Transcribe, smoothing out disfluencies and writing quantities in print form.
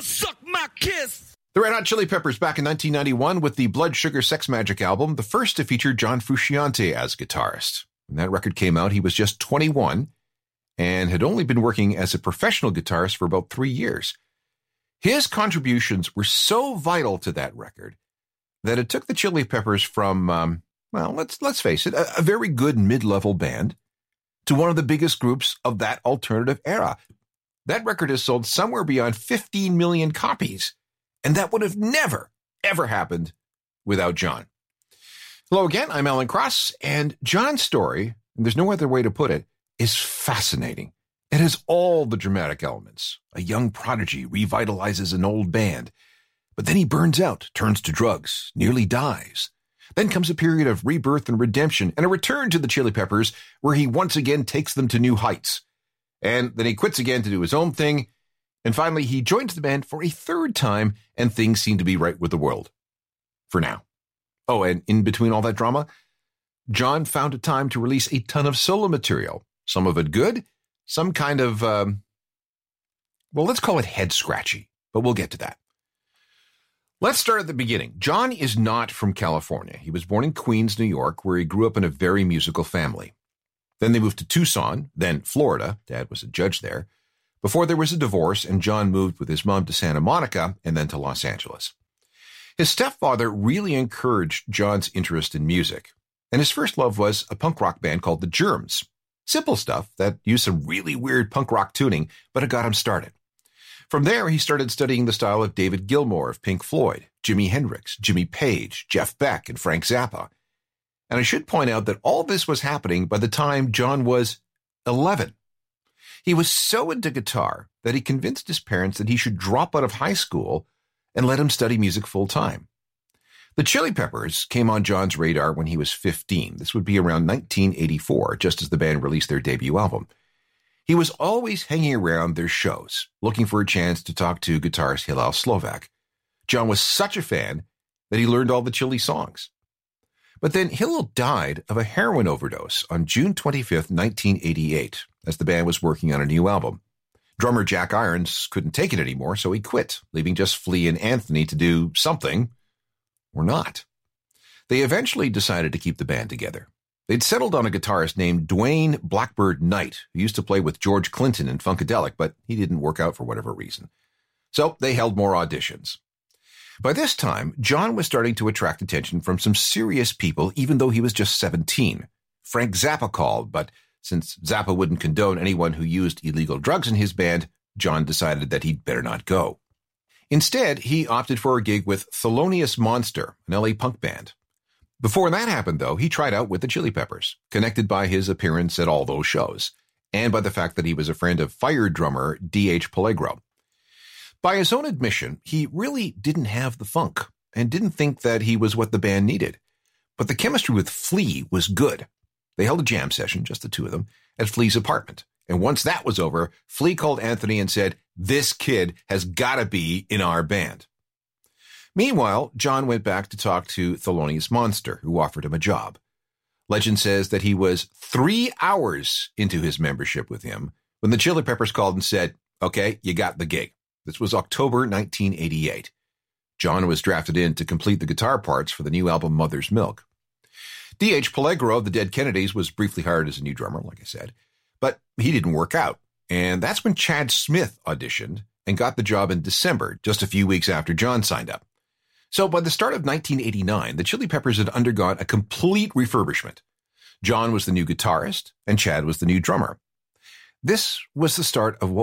suck my kiss. The Red Hot Chili Peppers back in 1991 with the Blood Sugar Sex Magik album, the first to feature John Frusciante as guitarist. When that record came out, he was just 21 and had only been working as a professional guitarist for about 3 years. His contributions were so vital to that record that it took the Chili Peppers from, let's face it, a very good mid-level band to one of the biggest groups of that alternative era. That record has sold somewhere beyond 15 million copies, and that would have never, ever happened without John. Hello again, I'm Alan Cross, and John's story, and there's no other way to put it, is fascinating. It has all the dramatic elements. A young prodigy revitalizes an old band, but then he burns out, turns to drugs, nearly dies. Then comes a period of rebirth and redemption, and a return to the Chili Peppers, where he once again takes them to new heights. And then he quits again to do his own thing, and finally he joins the band for a third time, and things seem to be right with the world. For now. Oh, and in between all that drama, John found a time to release a ton of solo material. Some of it good, some kind of, let's call it head-scratchy, but we'll get to that. Let's start at the beginning. John is not from California. He was born in Queens, New York, where he grew up in a very musical family. Then they moved to Tucson, then Florida. Dad was a judge there. Before there was a divorce, and John moved with his mom to Santa Monica and then to Los Angeles. His stepfather really encouraged John's interest in music, and his first love was a punk rock band called the Germs. Simple stuff that used some really weird punk rock tuning, but it got him started. From there, he started studying the style of David Gilmour of Pink Floyd, Jimi Hendrix, Jimmy Page, Jeff Beck, and Frank Zappa. And I should point out that all this was happening by the time John was 11. He was so into guitar that he convinced his parents that he should drop out of high school and let him study music full time. The Chili Peppers came on John's radar when he was 15. This would be around 1984, just as the band released their debut album. He was always hanging around their shows, looking for a chance to talk to guitarist Hillel Slovak. John was such a fan that he learned all the Chili songs. But then Hillel died of a heroin overdose on June 25th, 1988, as the band was working on a new album. Drummer Jack Irons couldn't take it anymore, so he quit, leaving just Flea and Anthony to do something, or not. They eventually decided to keep the band together. They'd settled on a guitarist named Dwayne Blackbird Knight, who used to play with George Clinton in Funkadelic, but he didn't work out for whatever reason. So they held more auditions. By this time, John was starting to attract attention from some serious people, even though he was just 17. Frank Zappa called, but since Zappa wouldn't condone anyone who used illegal drugs in his band, John decided that he'd better not go. Instead, he opted for a gig with Thelonious Monster, an LA punk band. Before that happened, though, he tried out with the Chili Peppers, connected by his appearance at all those shows, and by the fact that he was a friend of Fire drummer D.H. Peligro. By his own admission, he really didn't have the funk, and didn't think that he was what the band needed. But the chemistry with Flea was good. They held a jam session, just the two of them, at Flea's apartment. And once that was over, Flea called Anthony and said, "This kid has got to be in our band." Meanwhile, John went back to talk to Thelonious Monster, who offered him a job. Legend says that he was 3 hours into his membership with him when the Chili Peppers called and said, "Okay, you got the gig." This was October 1988. John was drafted in to complete the guitar parts for the new album Mother's Milk. D.H. Peligro of the Dead Kennedys was briefly hired as a new drummer, like I said, but he didn't work out. And that's when Chad Smith auditioned and got the job in December, just a few weeks after John signed up. So by the start of 1989, the Chili Peppers had undergone a complete refurbishment. John was the new guitarist, and Chad was the new drummer. This was the start of what